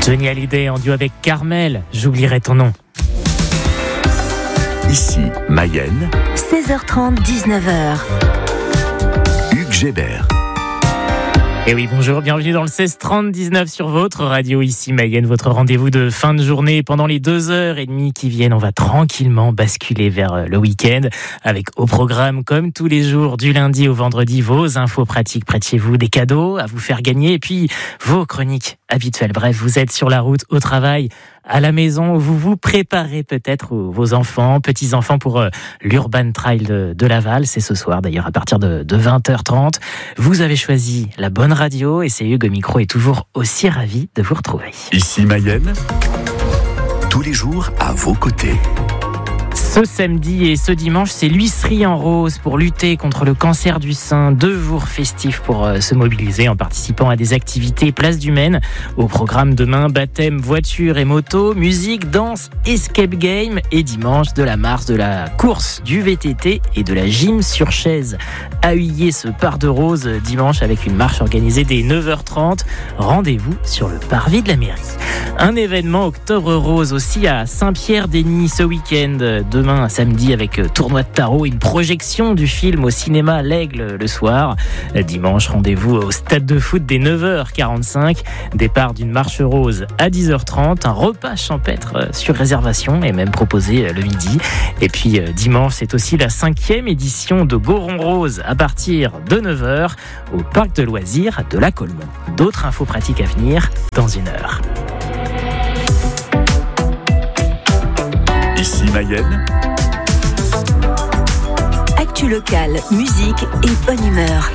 Johnny Hallyday en duo avec Carmel, j'oublierai ton nom. Ici, Mayenne. 16h30, 19h. Hugues Gébert. Et oui, bonjour, bienvenue dans le 16-30-19 sur votre radio, ici Mayenne, votre rendez-vous de fin de journée. Pendant les 2h30 qui viennent, on va tranquillement basculer vers le week-end avec au programme, comme tous les jours, du lundi au vendredi, vos infos pratiques près de chez vous, des cadeaux à vous faire gagner et puis vos chroniques habituelles. Bref, vous êtes sur la route, au travail, à la maison, vous vous préparez peut-être vos enfants, petits-enfants pour l'Urban Trail de Laval. C'est ce soir d'ailleurs à partir de 20h30. Vous avez choisi la bonne radio et c'est Hugues au micro est toujours aussi ravi de vous retrouver. Ici Mayenne, tous les jours à vos côtés. Ce samedi et ce dimanche, c'est l'huisserie en rose pour lutter contre le cancer du sein. 2 jours festifs pour se mobiliser en participant à des activités place du Maine. Au programme demain, baptême, voiture et moto, musique, danse, escape game et dimanche de la marche, de la course, du VTT et de la gym sur chaise. À Huillé, ce part de rose dimanche avec une marche organisée dès 9h30. Rendez-vous sur le parvis de la mairie. Un événement Octobre Rose aussi à Saint-Pierre-des-Nids ce week-end. Demain, samedi, avec tournoi de tarot et une projection du film au cinéma L'Aigle le soir. Dimanche, rendez-vous au stade de foot dès 9h45. Départ d'une marche rose à 10h30. Un repas champêtre sur réservation et même proposé le midi. Et puis dimanche, c'est aussi la 5e édition de Goron Rose à partir de 9h au parc de loisirs de la Colmont. D'autres infos pratiques à venir dans une heure. Ici Mayenne. Actu locale, musique et bonne humeur.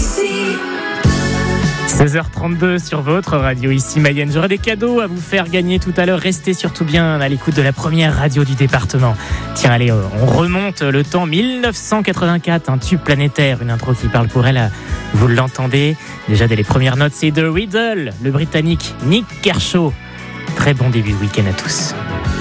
16h32 sur votre radio, ici Mayenne. J'aurai des cadeaux à vous faire gagner tout à l'heure. Restez surtout bien à l'écoute de la première radio du département. Tiens, allez, on remonte le temps 1984, un tube planétaire, une intro qui parle pour elle. Vous l'entendez déjà dès les premières notes, c'est The Riddle, le Britannique Nick Kershaw. Très bon début de week-end à tous.